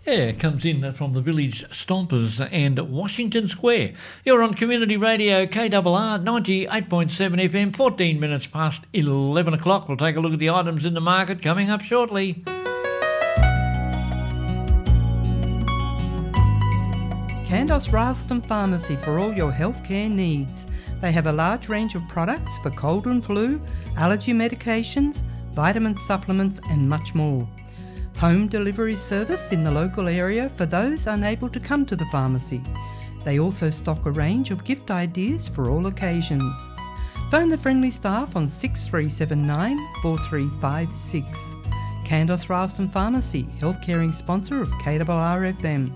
Yeah, comes in from the Village Stompers and Washington Square. You're on Community Radio KRR 98.7 FM, 14 minutes past 11 o'clock. We'll take a look at the items in the market coming up shortly. Candos Ralston Pharmacy for all your healthcare needs. They have a large range of products for cold and flu, allergy medications, vitamin supplements and much more. Home delivery service in the local area for those unable to come to the pharmacy. They also stock a range of gift ideas for all occasions. Phone the friendly staff on 6379 4356. Candos Ralston Pharmacy, health-caring sponsor of KRR FM.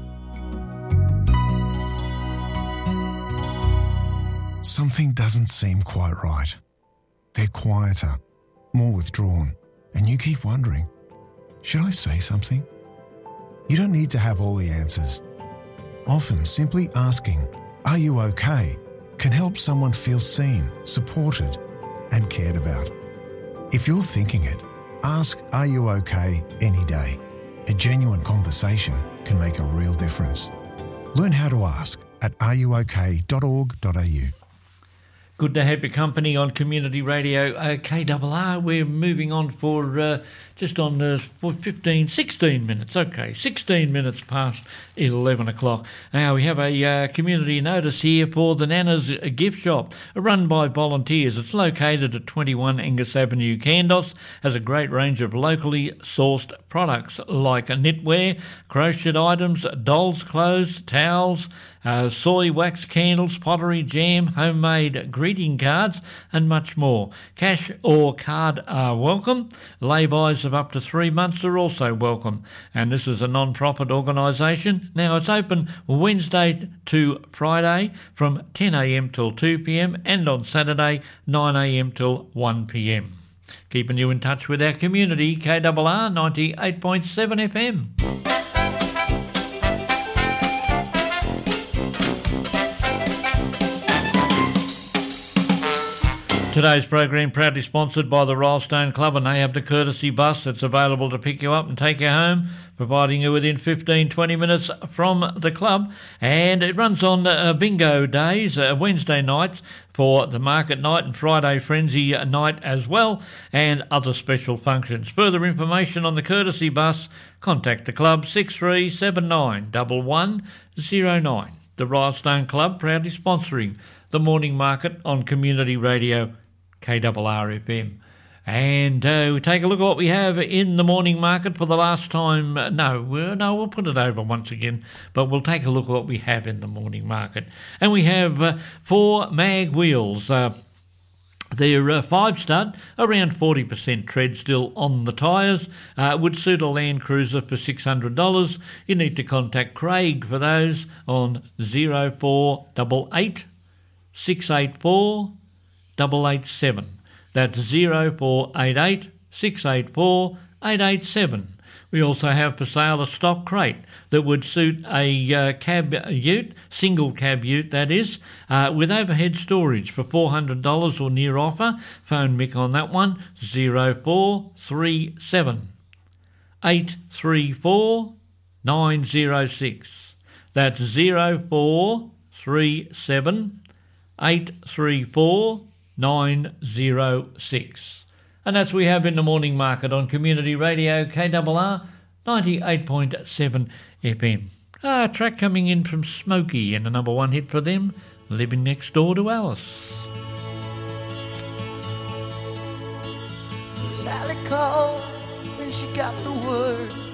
Something doesn't seem quite right. They're quieter, more withdrawn, and you keep wondering, should I say something? You don't need to have all the answers. Often simply asking, "Are you okay?" can help someone feel seen, supported, and cared about. If you're thinking it, ask, "Are you okay?" any day. A genuine conversation can make a real difference. Learn how to ask at areyouok.org.au. Good to have your company on Community Radio KRR. We're moving on for just on 16 minutes. Okay, 16 minutes past 11 o'clock. Now, we have a community notice here for the Nana's Gift Shop, run by volunteers. It's located at 21 Angus Avenue, Candos. Has a great range of locally sourced products like knitwear, crocheted items, dolls' clothes, towels, soy wax candles, pottery, jam, homemade greeting cards and much more. Cash or card are welcome. Lay-bys of up to 3 months are also welcome. And this is a non-profit organisation. Now it's open Wednesday to Friday from 10am till 2pm and on Saturday 9am till 1pm. Keeping you in touch with our community, KRR 98.7 FM. Today's program proudly sponsored by the Rylstone Club, and they have the courtesy bus that's available to pick you up and take you home, providing you within 15-20 minutes from the club. And it runs on bingo days, Wednesday nights for the market night and Friday frenzy night as well, and other special functions. Further information on the courtesy bus, contact the club 6379 1109. The Rylstone Club proudly sponsoring the morning market on Community Radio KRR FM. And we take a look at what we have in the morning market for the last time. We'll put it over once again, but we'll take a look at what we have in the morning market. And we have 4 mag wheels. They're 5-stud, around 40% tread still on the tyres. Would suit a Land Cruiser for $600. You need to contact Craig for those on 0488 684 887. That's 0488 684 887. We also have for sale a stock crate that would suit a cab ute, single cab ute that is, with overhead storage for $400 or near offer. Phone Mick on that one, 0437 834 906. That's 0437 834 906. And that's what we have in the morning market on Community Radio KRR 98.7 FM. A track coming in from Smokey and a number 1 hit for them, Living Next Door to Alice. Sally called when she got the word